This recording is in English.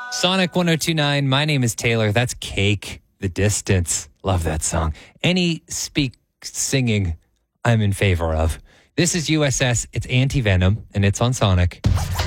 Sonic 1029. My name is Taylor. That's Cake, The Distance. Love that song. Any singing, I'm in favor of. This is USS. It's Anti-Venom, and it's on Sonic.